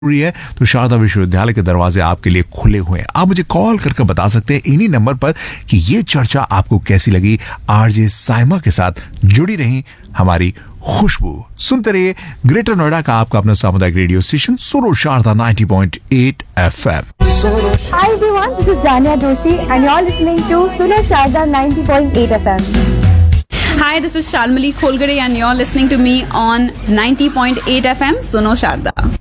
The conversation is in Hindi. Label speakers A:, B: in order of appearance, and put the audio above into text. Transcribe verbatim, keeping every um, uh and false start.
A: जरूरी है तो शारदा विश्वविद्यालय के दरवाजे आपके लिए खुले हुए हैं। आप मुझे कॉल करके बता सकते हैं इन्हीं नंबर पर कि ये चर्चा आपको कैसी लगी। आरजे साइमा के साथ जुड़ी रही हमारी खुशबू। सुनते रहिए ग्रेटर नोएडा का आपका अपना सामुदायिक रेडियो स्टेशन सुनो Sharda ninety point eight F M.
B: Hi everyone, this is Danya Doshi and you're listening to Suno Sharda ninety point eight F M.
C: Hi, this is Shalmali Kholgare and you're listening to me on ninety point eight F M Suno Sharda.